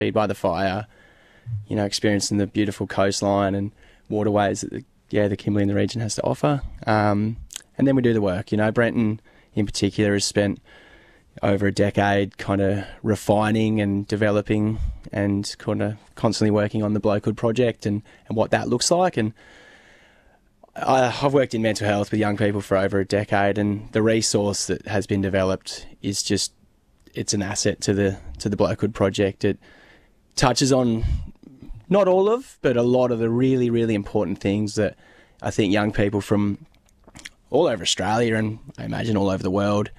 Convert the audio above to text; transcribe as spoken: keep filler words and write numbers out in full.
Be by the fire, you know, experiencing the beautiful coastline and waterways that the, yeah, the Kimberley and the region has to offer. Um, and then we do the work. You know, Brenton in particular has spent over a decade kind of refining and developing and kind of constantly working on the Blokehood project and, and what that looks like. And I, I've worked in mental health with young people for over a decade, and the resource that has been developed is just, it's an asset to the to the Blokehood project. It touches on not all of, but a lot of the really, really important things that I think young people from all over Australia and I imagine all over the world